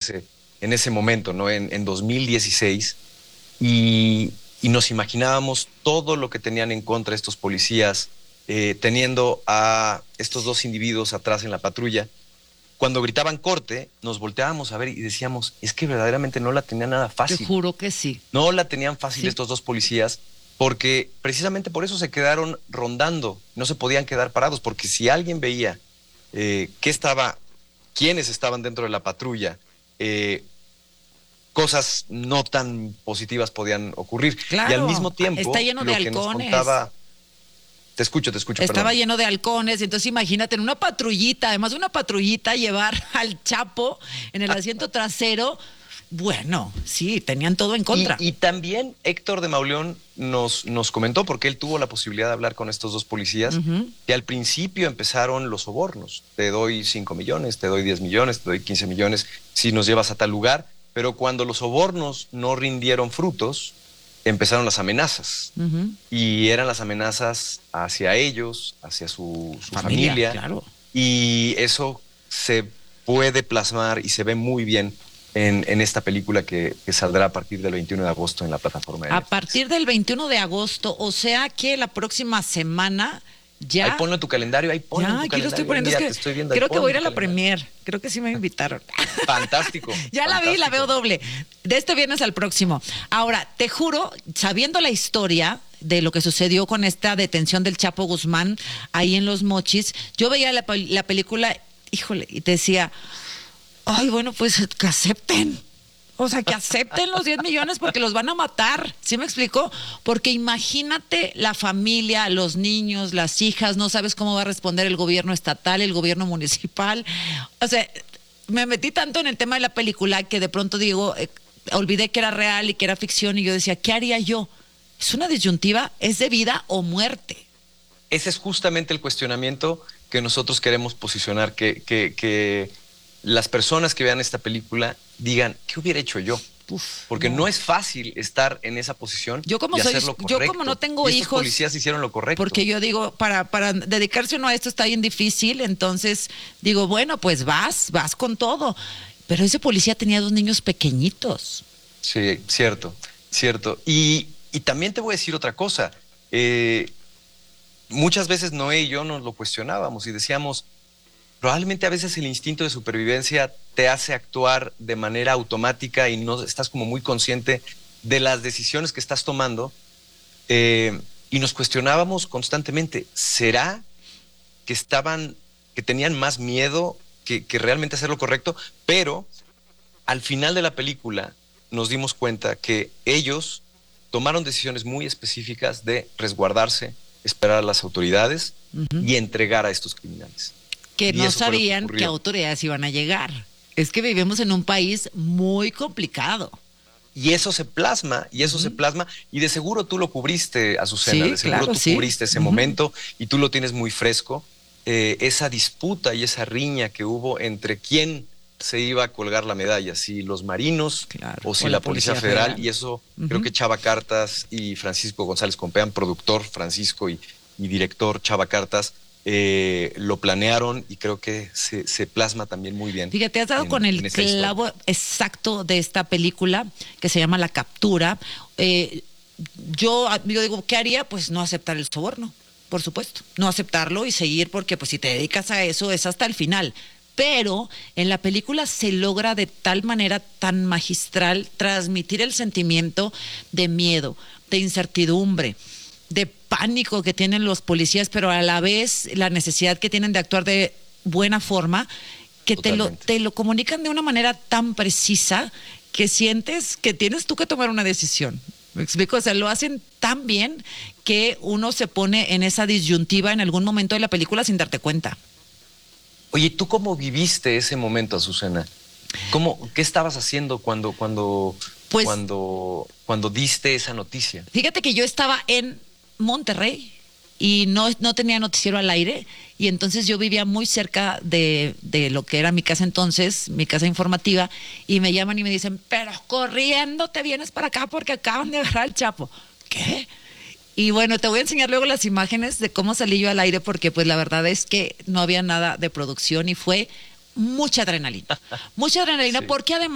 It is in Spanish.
en ese momento, ¿no? En 2016, y nos imaginábamos todo lo que tenían en contra estos policías, teniendo a estos dos individuos atrás en la patrulla. Cuando gritaban corte, nos volteábamos a ver y decíamos, es que verdaderamente no la tenían nada fácil. Te juro que sí. No la tenían fácil Sí. estos dos policías, porque precisamente por eso se quedaron rondando, no se podían quedar parados, porque si alguien veía quiénes estaban dentro de la patrulla, cosas no tan positivas podían ocurrir. Claro, Y al mismo tiempo, está lleno de lo que nos halcones. contaba... Te escucho, Estaba perdón. lleno de halcones, y entonces imagínate en una patrullita, además de una patrullita, llevar al Chapo en el asiento trasero. Bueno, sí, tenían todo en contra. Y también Héctor de Mauleón nos comentó, porque él tuvo la posibilidad de hablar con estos dos policías, que al principio empezaron los sobornos. Te doy 5 millones, te doy 10 millones, te doy 15 millones si nos llevas a tal lugar. Pero cuando los sobornos no rindieron frutos, empezaron las amenazas. Y eran las amenazas hacia ellos, hacia su familia. Claro. Y eso se puede plasmar y se ve muy bien en esta película que saldrá a partir del 21 de agosto en la plataforma de A Netflix. partir del 21 de agosto, o sea que la próxima semana ya... Ahí ponlo en tu calendario, ahí ponlo en tu aquí calendario. lo estoy poniendo. Mira, Es te que estoy viendo, ahí creo que ponlo voy a ir en a tu la calendario. premier. Creo que sí me invitaron. Fantástico. Ya la vi, la veo doble. De este viernes al próximo. Ahora, te juro, sabiendo la historia de lo que sucedió con esta detención del Chapo Guzmán ahí en Los Mochis, yo veía la película, híjole, y te decía, ay, bueno, pues que acepten. O sea, que acepten los 10 millones porque los van a matar. ¿Sí me explico? Porque imagínate la familia, los niños, las hijas, no sabes cómo va a responder el gobierno estatal, el gobierno municipal. O sea, me metí tanto en el tema de la película que de pronto digo, olvidé que era real y que era ficción, y yo decía, ¿qué haría yo? Es una disyuntiva, ¿es de vida o muerte? Ese es justamente el cuestionamiento que nosotros queremos posicionar, que las personas que vean esta película digan, ¿qué hubiera hecho yo? Porque no es fácil estar en esa posición yo como y soy, hacer lo correcto. yo como no tengo y estos hijos, policías hicieron lo correcto. porque yo digo, para dedicarse uno a esto está bien difícil, entonces digo, bueno, pues vas con todo. Pero ese policía tenía 2 niños pequeñitos. Sí, cierto. Y también te voy a decir otra cosa. Muchas veces Noé y yo nos lo cuestionábamos y decíamos, probablemente a veces el instinto de supervivencia te hace actuar de manera automática y no estás como muy consciente de las decisiones que estás tomando. Y nos cuestionábamos constantemente, ¿será que tenían más miedo que realmente hacer lo correcto? Pero al final de la película nos dimos cuenta que ellos tomaron decisiones muy específicas de resguardarse, esperar a las autoridades y entregar a estos criminales. Que Y no eso fue lo que sabían ocurrió. qué autoridades iban a llegar. Es que vivimos en un país muy complicado. Y eso se plasma, y de seguro tú lo cubriste, Azucena, Sí, de seguro claro, tú sí. cubriste ese momento y tú lo tienes muy fresco, esa disputa y esa riña que hubo entre quién se iba a colgar la medalla, si los marinos o si la Policía Federal, y eso creo que Chava Cartas y Francisco González Compeán, productor Francisco y director Chava Cartas, lo planearon y creo que se plasma también muy bien. Fíjate, has dado con el clavo exacto de esta película que se llama La Captura. Yo digo, ¿qué haría? Pues no aceptar el soborno, por supuesto. No aceptarlo y seguir, porque pues si te dedicas a eso es hasta el final. Pero en la película se logra de tal manera tan magistral transmitir el sentimiento de miedo, de incertidumbre, de pánico que tienen los policías, pero a la vez la necesidad que tienen de actuar de buena forma, que te lo comunican de una manera tan precisa que sientes que tienes tú que tomar una decisión. ¿Me explico? O sea, lo hacen tan bien que uno se pone en esa disyuntiva en algún momento de la película sin darte cuenta. Oye, ¿tú cómo viviste ese momento, Azucena? ¿Qué estabas haciendo cuando diste esa noticia? Fíjate que yo estaba en Monterrey y no tenía noticiero al aire, y entonces yo vivía muy cerca de lo que era mi casa entonces, mi casa informativa, y me llaman y me dicen, pero corriendo te vienes para acá porque acaban de agarrar al Chapo. ¿Qué? Y bueno, te voy a enseñar luego las imágenes de cómo salí yo al aire, porque pues la verdad es que no había nada de producción y fue mucha adrenalina. Mucha adrenalina, sí. Porque además